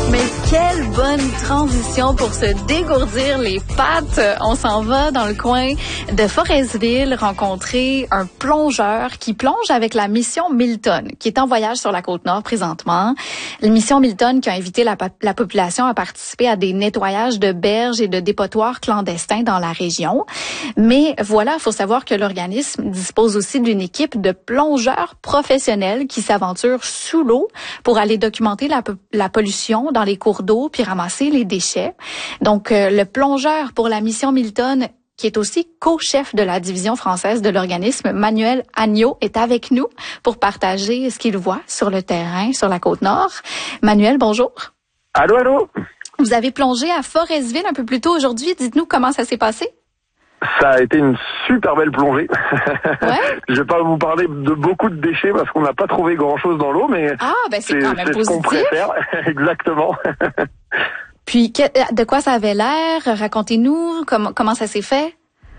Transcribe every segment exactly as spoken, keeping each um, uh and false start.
Mais quelle bonne transition pour se dégourdir les pattes. On s'en va dans le coin de Forestville rencontrer un plongeur qui plonge avec la mission Milton, qui est en voyage sur la Côte-Nord présentement. La mission Milton qui a invité la, la population à participer à des nettoyages de berges et de dépotoirs clandestins dans la région. Mais voilà, il faut savoir que l'organisme dispose aussi d'une équipe de plongeurs professionnels qui s'aventurent sous l'eau pour aller documenter la, la pollution dans les cours d'eau puis ramasser les déchets. Donc, euh, le plongeur pour la mission Milton, qui est aussi co-chef de la division française de l'organisme, Manuel Agneau, est avec nous pour partager ce qu'il voit sur le terrain, sur la Côte-Nord. Manuel, bonjour. Allô, allô. Vous avez plongé à Forestville un peu plus tôt aujourd'hui. Dites-nous comment ça s'est passé. Ça a été une super belle plongée. Ouais. Je vais pas vous parler de beaucoup de déchets parce qu'on n'a pas trouvé grand-chose dans l'eau, mais ah, ben c'est, c'est quand même c'est positif. Ce qu'on préfère. Exactement. Puis, de quoi ça avait l'air? Racontez-nous comment, comment ça s'est fait.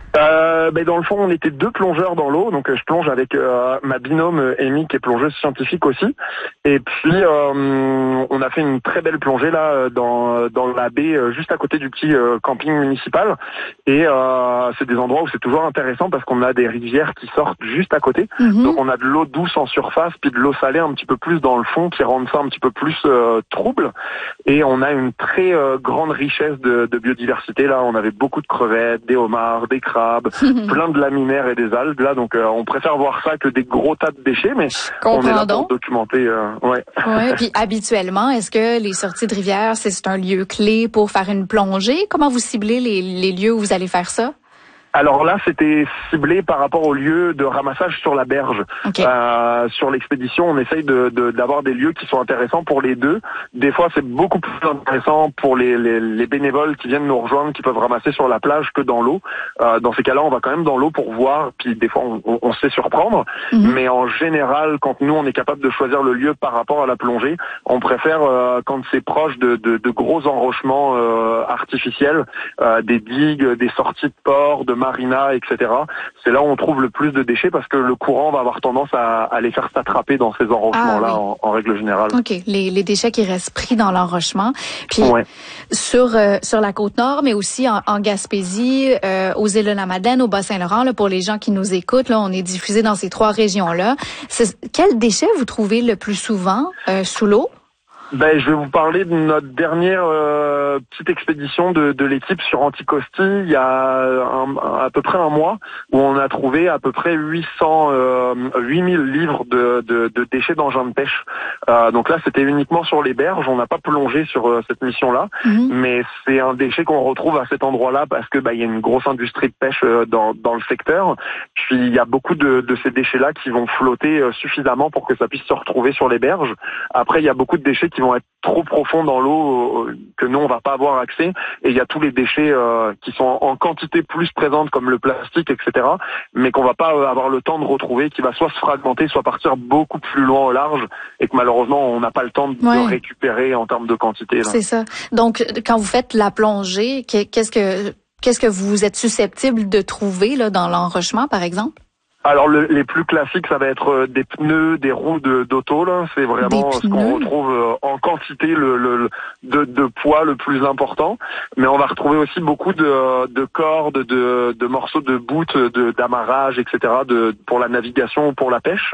Euh, ben dans le fond, on était deux plongeurs dans l'eau, donc je plonge avec euh, ma binôme Amy qui est plongeuse scientifique aussi. Et puis euh, on a fait une très belle plongée là dans dans la baie juste à côté du petit euh, camping municipal. Et euh, c'est des endroits où c'est toujours intéressant parce qu'on a des rivières qui sortent juste à côté. Mm-hmm. Donc on a de l'eau douce en surface puis de l'eau salée un petit peu plus dans le fond qui rendent ça un petit peu plus euh, trouble. Et on a une très euh, grande richesse de, de biodiversité là. On avait beaucoup de crevettes, des homards, des crabes, plein de laminaires et des algues là, donc euh, on préfère voir ça que des gros tas de déchets, mais on est là pour documenter. Euh, ouais. Ouais. Puis habituellement, est-ce que les sorties de rivière c'est un lieu clé pour faire une plongée? Comment vous ciblez les, les lieux où vous allez faire ça? Alors là, c'était ciblé par rapport au lieu de ramassage sur la berge. Okay. Euh, sur l'expédition, on essaye de, de, d'avoir des lieux qui sont intéressants pour les deux. Des fois, c'est beaucoup plus intéressant pour les, les, les bénévoles qui viennent nous rejoindre, qui peuvent ramasser sur la plage que dans l'eau. Euh, dans ces cas-là, on va quand même dans l'eau pour voir, puis des fois, on, on, on se fait surprendre. Mm-hmm. Mais en général, quand nous, on est capable de choisir le lieu par rapport à la plongée, on préfère euh, quand c'est proche de, de, de gros enrochements euh, artificiels, euh, des digues, des sorties de port, de marina, et cetera. C'est là où on trouve le plus de déchets parce que le courant va avoir tendance à, à les faire s'attraper dans ces enrochements-là, ah, oui. en, en règle générale. OK. Les, les déchets qui restent pris dans l'enrochement. Puis, ouais. sur euh, sur la Côte-Nord, mais aussi en, en Gaspésie, euh, aux îles de la Madeleine, au Bas-Saint-Laurent, là, pour les gens qui nous écoutent, là, on est diffusé dans ces trois régions-là. C'est, quels déchets vous trouvez le plus souvent euh, sous l'eau? Ben, je vais vous parler de notre dernière euh, petite expédition de, de l'équipe sur Anticosti il y a un, à peu près un mois où on a trouvé à peu près huit cents, euh, huit mille livres de, de, de déchets d'engins de pêche. Euh, donc là, c'était uniquement sur les berges. On n'a pas plongé sur euh, cette mission-là, mm-hmm. mais c'est un déchet qu'on retrouve à cet endroit-là parce que bah, il y a une grosse industrie de pêche euh, dans, dans le secteur. Puis il y a beaucoup de, de ces déchets-là qui vont flotter euh, suffisamment pour que ça puisse se retrouver sur les berges. Après, il y a beaucoup de déchets qui vont être trop profonds dans l'eau euh, que nous on va pas avoir accès, et il y a tous les déchets euh, qui sont en quantité plus présente comme le plastique, et cetera, mais qu'on va pas euh, avoir le temps de retrouver, qui va soit se fragmenter, soit partir beaucoup plus loin au large, et que malheureusement on n'a pas le temps de, ouais. de récupérer en termes de quantité. Là. C'est ça. Donc quand vous faites la plongée, qu'est-ce que qu'est-ce que vous êtes susceptible de trouver là dans l'enrochement par exemple? Alors le, les plus classiques, ça va être des pneus, des roues de, d'auto. Là, c'est vraiment ce qu'on retrouve en quantité le, le de, de poids le plus important. Mais on va retrouver aussi beaucoup de, de cordes, de, de morceaux de bout, de d'amarrage, et cetera. De pour la navigation ou pour la pêche.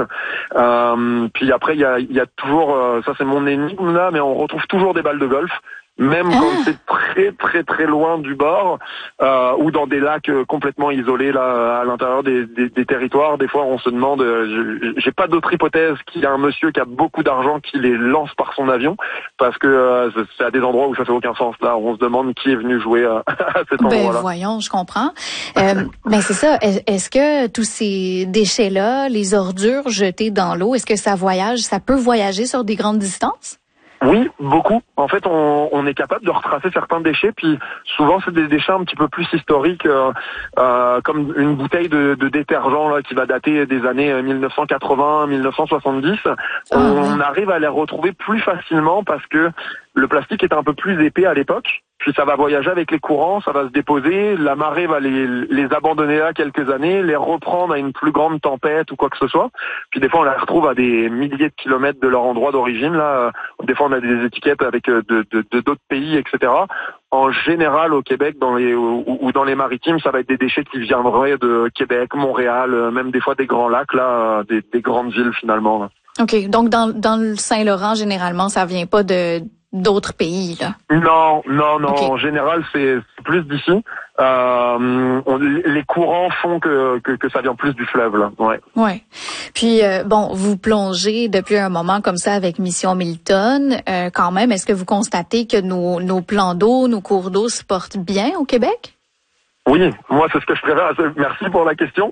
Euh, puis après, il y a, il y a toujours, ça c'est mon énigme là, mais on retrouve toujours des balles de golf. Même ah. quand c'est très très très loin du bord euh, ou dans des lacs euh, complètement isolés là à l'intérieur des, des, des territoires, des fois on se demande, euh, j'ai pas d'autre hypothèse qu'il y a un monsieur qui a beaucoup d'argent qui les lance par son avion parce que euh, c'est à des endroits où ça fait aucun sens. Là on se demande qui est venu jouer à, à cet ben, endroit-là. Voyons, je comprends. Euh, ben c'est ça. Est-ce que tous ces déchets-là, les ordures jetées dans l'eau, est-ce que ça voyage, ça peut voyager sur des grandes distances? Oui, beaucoup. En fait, on, on est capable de retracer certains déchets, puis souvent c'est des déchets un petit peu plus historiques, euh, euh, comme une bouteille de, de détergent là qui va dater des années mille neuf cent quatre-vingts, mille neuf cent soixante-dix. Oh, on ouais. arrive à les retrouver plus facilement parce que le plastique était un peu plus épais à l'époque. puis ça va voyager avec les courants, ça va se déposer, la marée va les, les abandonner là quelques années, les reprendre à une plus grande tempête ou quoi que ce soit. Puis des fois on les retrouve à des milliers de kilomètres de leur endroit d'origine. Là, des fois on a des étiquettes avec de, de, de d'autres pays, et cetera. En général, au Québec, dans les ou, ou dans les maritimes, ça va être des déchets qui viendraient de Québec, Montréal, même des fois des grands lacs, là, des, des grandes villes finalement. Là. OK. Donc, dans, dans le Saint-Laurent, généralement, ça vient pas de d'autres pays, là? Non, non, non. Okay. En général, c'est plus d'ici. Euh, on, les courants font que, que que ça vient plus du fleuve, là. Ouais. Ouais. Puis euh, bon, vous plongez depuis un moment comme ça avec Mission Milton. Euh, quand même, est-ce que vous constatez que nos nos plans d'eau, nos cours d'eau se portent bien au Québec? Oui, moi c'est ce que je préfère. Merci pour la question.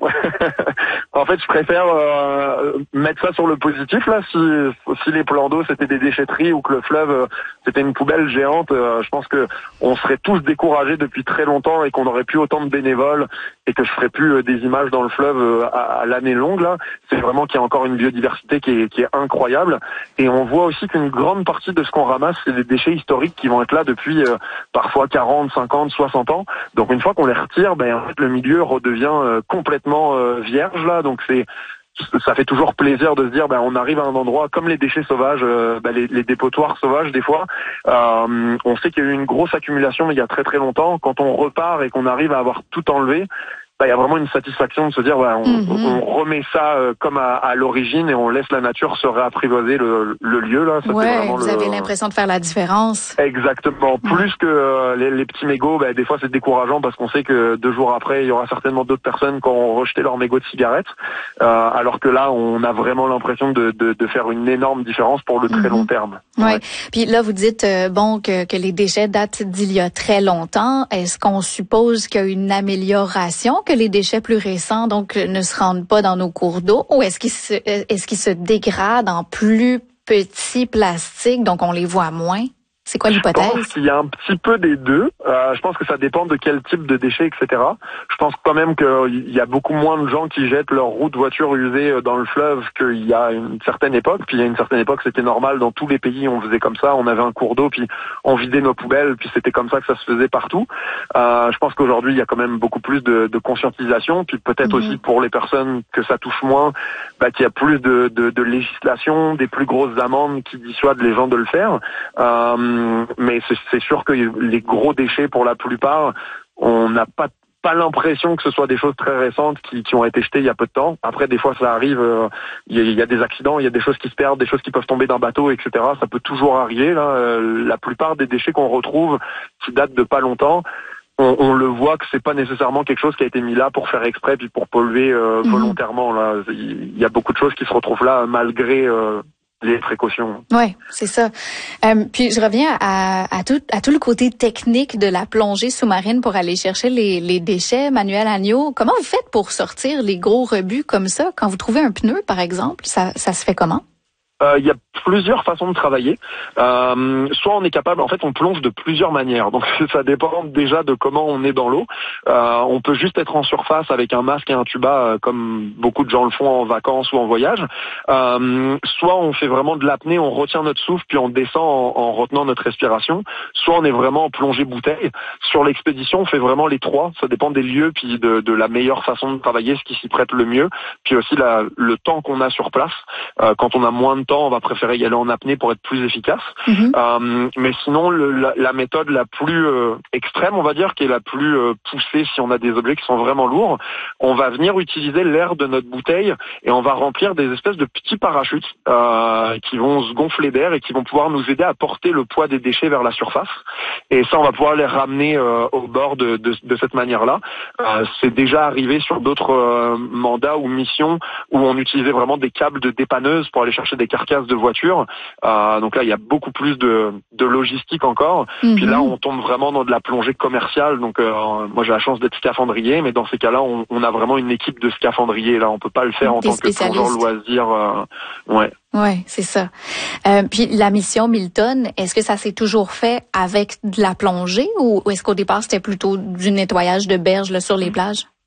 En fait, je préfère euh, mettre ça sur le positif là. Si si les plans d'eau c'était des déchetteries ou que le fleuve euh, c'était une poubelle géante, euh, je pense que on serait tous découragés depuis très longtemps et qu'on n'aurait plus autant de bénévoles et que je ferais plus euh, des images dans le fleuve euh, à, à l'année longue là. C'est vraiment qu'il y a encore une biodiversité qui est qui est incroyable et on voit aussi qu'une grande partie de ce qu'on ramasse c'est des déchets historiques qui vont être là depuis euh, parfois quarante, cinquante, soixante ans. Donc une fois qu'on les retire, ben en fait le milieu redevient euh, complètement euh, vierge là, donc c'est ça fait toujours plaisir de se dire ben on arrive à un endroit comme les déchets sauvages, euh, ben, les, les dépotoirs sauvages des fois. Euh, on sait qu'il y a eu une grosse accumulation il y a très très longtemps. Quand on repart et qu'on arrive à avoir tout enlevé, il y a vraiment une satisfaction de se dire bah, on, mm-hmm. on remet ça euh, comme à, à l'origine et on laisse la nature se réapprivoiser le, le lieu là. Ça, ouais, vraiment vous le... avez l'impression de faire la différence. Exactement. Mm. Plus que euh, les, les petits mégots, bah, des fois c'est décourageant parce qu'on sait que deux jours après il y aura certainement d'autres personnes qui auront rejeté leur mégot de cigarette. Euh, alors que là on a vraiment l'impression de, de, de faire une énorme différence pour le très mm-hmm. long terme. Ouais. ouais. Puis là vous dites euh, bon que, que les déchets datent d'il y a très longtemps. Est-ce qu'on suppose qu'il y a une amélioration? Que les déchets plus récents donc ne se rendent pas dans nos cours d'eau ou est-ce qu'ils se est-ce qu'ils se dégradent en plus petits plastiques donc on les voit moins? C'est quoi l'hypothèse? Je pense qu'il y a un petit peu des deux. Euh, je pense que ça dépend de quel type de déchets, et cetera. Je pense quand même qu'il y a beaucoup moins de gens qui jettent leurs roues de voiture usées dans le fleuve qu'il y a une certaine époque. Puis il y a une certaine époque, c'était normal. Dans tous les pays, on faisait comme ça. On avait un cours d'eau, puis on vidait nos poubelles, puis c'était comme ça que ça se faisait partout. Euh, je pense qu'aujourd'hui, il y a quand même beaucoup plus de, de conscientisation. Puis peut-être mmh. aussi pour les personnes que ça touche moins, bah, qu'il y a plus de, de, de législation, des plus grosses amendes qui dissuadent les gens de le faire. Euh, Mais c'est, c'est sûr que les gros déchets, pour la plupart, on n'a pas pas l'impression que ce soit des choses très récentes qui, qui ont été jetées il y a peu de temps. Après, des fois, ça arrive, euh, il, y a, il y a des accidents, il y a des choses qui se perdent, des choses qui peuvent tomber d'un bateau, et cetera. Ça peut toujours arriver. Là, euh, la plupart des déchets qu'on retrouve, qui datent de pas longtemps, on, on le voit que c'est pas nécessairement quelque chose qui a été mis là pour faire exprès puis pour polluer euh, mmh. volontairement. Là, il y a beaucoup de choses qui se retrouvent là malgré euh, les précautions. Ouais, c'est ça. Euh, puis je reviens à, à tout à tout le côté technique de la plongée sous-marine pour aller chercher les, les déchets. Manuel Agneau, comment vous faites pour sortir les gros rebuts comme ça quand vous trouvez un pneu, par exemple? Ça, ça se fait comment? Euh, il y a plusieurs façons de travailler. Euh, soit on est capable, en fait, on plonge de plusieurs manières. Donc ça dépend déjà de comment on est dans l'eau. Euh, on peut juste être en surface avec un masque et un tuba, euh, comme beaucoup de gens le font en vacances ou en voyage. Euh, soit on fait vraiment de l'apnée, on retient notre souffle puis on descend en, en retenant notre respiration. Soit on est vraiment en plongée bouteille. Sur l'expédition, on fait vraiment les trois. Ça dépend des lieux puis de, de la meilleure façon de travailler, ce qui s'y prête le mieux. Puis aussi la, le temps qu'on a sur place. Euh, quand on a moins de temps, on va préférer y aller en apnée pour être plus efficace. Mm-hmm. Euh, mais sinon, le, la, la méthode la plus euh, extrême, on va dire, qui est la plus euh, poussée si on a des objets qui sont vraiment lourds, on va venir utiliser l'air de notre bouteille et on va remplir des espèces de petits parachutes euh, qui vont se gonfler d'air et qui vont pouvoir nous aider à porter le poids des déchets vers la surface. Et ça, on va pouvoir les ramener euh, au bord de, de, de cette manière-là. Euh, c'est déjà arrivé sur d'autres euh, mandats ou missions où on utilisait vraiment des câbles de dépanneuse pour aller chercher des carcasses de voitures. Euh, donc là, il y a beaucoup plus de, de logistique encore. Mm-hmm. Puis là, on tombe vraiment dans de la plongée commerciale. Donc euh, moi, j'ai la chance d'être scaphandrier, mais dans ces cas-là, on, on a vraiment une équipe de scaphandriers. Là, on peut pas le faire en tant que plongeur loisir. Euh, ouais. Ouais, c'est ça. Euh, puis la mission Milton, est-ce que ça s'est toujours fait avec de la plongée ou est-ce qu'au départ c'était plutôt du nettoyage de berges là, sur les plages?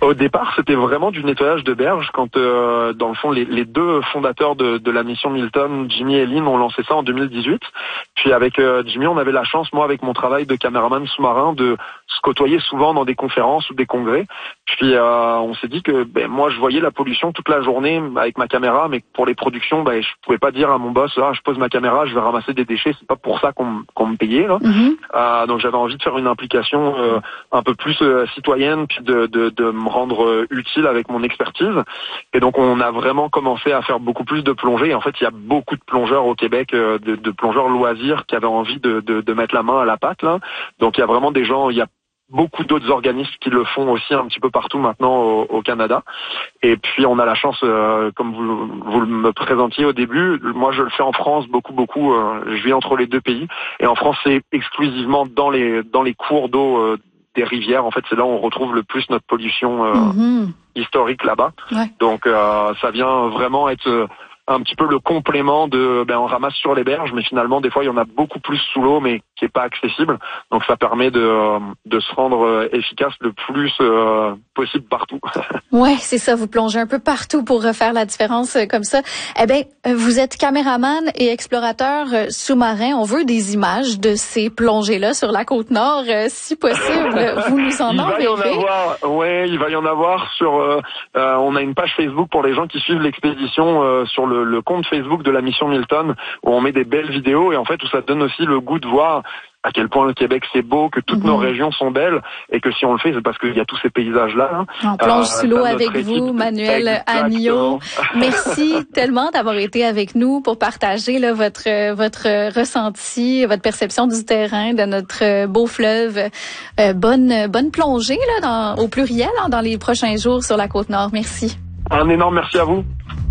Au départ, c'était vraiment du nettoyage de berge quand, euh, dans le fond, les, les deux fondateurs de, de la mission Milton, Jimmy et Lynn, ont lancé ça en deux mille dix-huit. Puis avec euh, Jimmy, on avait la chance, moi, avec mon travail de caméraman sous-marin, de se côtoyer souvent dans des conférences ou des congrès. Puis euh, on s'est dit que ben, moi, je voyais la pollution toute la journée avec ma caméra, mais pour les productions, ben, je pouvais pas dire à mon boss, ah, je pose ma caméra, je vais ramasser des déchets. C'est pas pour ça qu'on, qu'on me payait. Là. Mm-hmm. Euh, donc j'avais envie de faire une implication euh, un peu plus euh, citoyenne, puis de, de, de me rendre euh, utile avec mon expertise. Et donc on a vraiment commencé à faire beaucoup plus de plongées. Et en fait, il y a beaucoup de plongeurs au Québec, euh, de, de plongeurs loisirs qui avaient envie de, de, de mettre la main à la pâte. Là. Donc il y a vraiment des gens, il y a beaucoup d'autres organismes qui le font aussi un petit peu partout maintenant au, au Canada. Et puis on a la chance, euh, comme vous, vous me présentiez au début, moi je le fais en France beaucoup, beaucoup. Euh, je vis entre les deux pays. Et en France, c'est exclusivement dans les dans les cours d'eau euh, des rivières. En fait, c'est là où on retrouve le plus notre pollution euh, mm-hmm. historique là-bas. Ouais. Donc euh, ça vient vraiment être euh, un petit peu le complément de, ben on ramasse sur les berges, mais finalement des fois il y en a beaucoup plus sous l'eau, mais qui est pas accessible. Donc ça permet de de se rendre efficace le plus euh, possible partout. Ouais, c'est ça. Vous plongez un peu partout pour faire la différence comme ça. Eh ben, vous êtes caméraman et explorateur sous-marin. On veut des images de ces plongées-là sur la côte nord, si possible. Vous nous en enverrez. Ouais, il va y en avoir sur. Euh, euh, on a une page Facebook pour les gens qui suivent l'expédition euh, sur le Le, le compte Facebook de la mission Milton, où on met des belles vidéos et en fait où ça donne aussi le goût de voir à quel point le Québec c'est beau, que toutes mmh. nos régions sont belles et que si on le fait c'est parce qu'il y a tous ces paysages-là. Hein. On plonge euh, sous l'eau avec vous, Manuel Agneau. Merci tellement d'avoir été avec nous pour partager là, votre votre ressenti, votre perception du terrain, de notre beau fleuve. Euh, bonne bonne plongée là, dans, au pluriel hein, dans les prochains jours sur la Côte-Nord. Merci. Un énorme merci à vous.